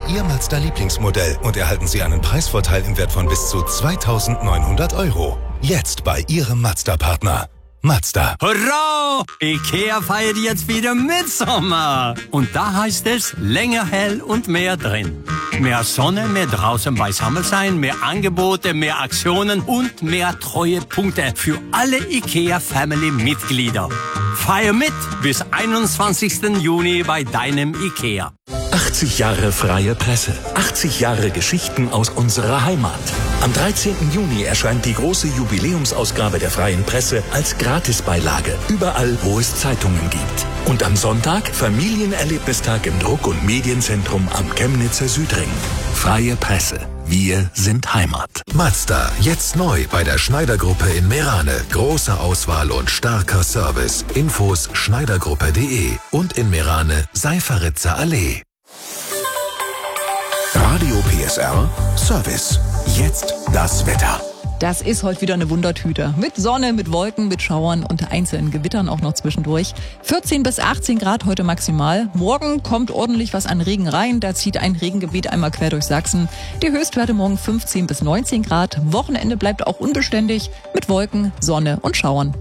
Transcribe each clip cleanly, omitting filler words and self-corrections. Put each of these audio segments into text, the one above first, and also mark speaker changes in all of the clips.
Speaker 1: Ihr Mazda-Lieblingsmodell und erhalten Sie einen Preisvorteil im Wert von bis zu 2.900 €. Jetzt bei Ihrem Mazda-Partner. Mazda.
Speaker 2: Hurra! IKEA feiert jetzt wieder Mitsommer. Und da heißt es länger hell und mehr drin. Mehr Sonne, mehr draußen beisammen sein, mehr Angebote, mehr Aktionen und mehr Treuepunkte für alle IKEA-Family-Mitglieder. Feier mit bis 21. Juni bei deinem IKEA.
Speaker 3: 80 Jahre freie Presse. 80 Jahre Geschichten aus unserer Heimat. Am 13. Juni erscheint die große Jubiläumsausgabe der Freien Presse als Gratisbeilage. Überall, wo es Zeitungen gibt. Und am Sonntag Familienerlebnistag im Druck- und Medienzentrum am Chemnitzer Südring. Freie Presse. Wir sind Heimat.
Speaker 1: Mazda, jetzt neu bei der Schneider-Gruppe in Meerane. Große Auswahl und starker Service. Infos schneidergruppe.de und in Meerane Seiferitzer Allee. Radio PSR Service. Jetzt das Wetter.
Speaker 4: Das ist heute wieder eine Wundertüte. Mit Sonne, mit Wolken, mit Schauern und einzelnen Gewittern auch noch zwischendurch. 14 bis 18 Grad heute maximal. Morgen kommt ordentlich was an Regen rein. Da zieht ein Regengebiet einmal quer durch Sachsen. Die Höchstwerte morgen 15 bis 19 Grad. Wochenende bleibt auch unbeständig mit Wolken, Sonne und Schauern.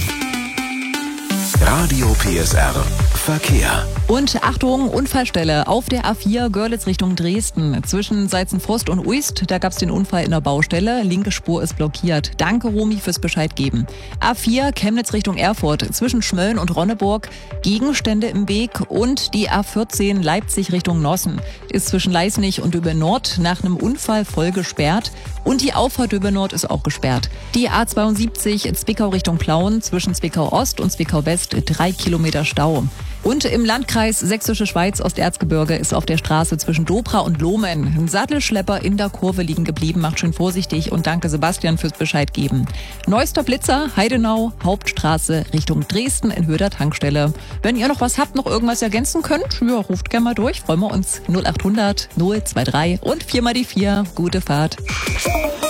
Speaker 1: Radio PSR Verkehr.
Speaker 4: Und Achtung, Unfallstelle auf der A4 Görlitz Richtung Dresden. Zwischen Seizenfrost und Uist, da gab es den Unfall in der Baustelle. Linke Spur ist blockiert. Danke, Romy, fürs Bescheid geben. A4 Chemnitz Richtung Erfurt. Zwischen Schmölln und Ronneburg Gegenstände im Weg. Und die A14 Leipzig Richtung Nossen ist zwischen Leisnig und Döbe Nord nach einem Unfall voll gesperrt. Und die Auffahrt Döbe Nord ist auch gesperrt. Die A72 Zwickau Richtung Plauen zwischen Zwickau Ost und Zwickau West 3 Kilometer Stau. Und im Landkreis Sächsische Schweiz Osterzgebirge ist auf der Straße zwischen Dobra und Lohmen ein Sattelschlepper in der Kurve liegen geblieben. Macht schön vorsichtig und danke Sebastian fürs Bescheid geben. Neuester Blitzer, Heidenau, Hauptstraße Richtung Dresden in Höhe der Tankstelle. Wenn ihr noch was habt, noch irgendwas ergänzen könnt, ja, ruft gerne mal durch. Freuen wir uns. 0800 023 und 4 mal die 4. Gute Fahrt.